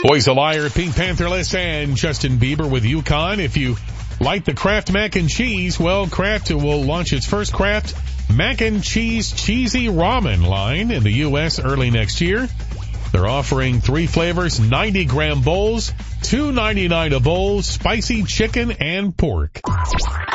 Boys a Liar, Pink Pantherless, and Justin Bieber with UConn. If you like the Kraft mac and cheese, well, Kraft will launch its first Kraft mac and cheese cheesy ramen line in the U.S. early next year. They're offering 3 flavors, 90-gram bowls, $2.99 a bowl, spicy chicken and pork.